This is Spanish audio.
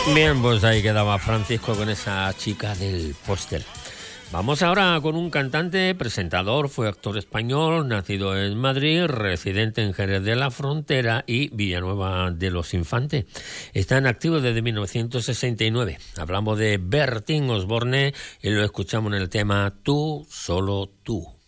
Bien, pues ahí quedaba Francisco con esa chica del póster. Vamos ahora con un cantante, presentador, fue actor español, nacido en Madrid, residente en Jerez de la Frontera y Villanueva de los Infantes. Está en activo desde 1969. Hablamos de Bertín Osborne y lo escuchamos en el tema Tú, solo tú.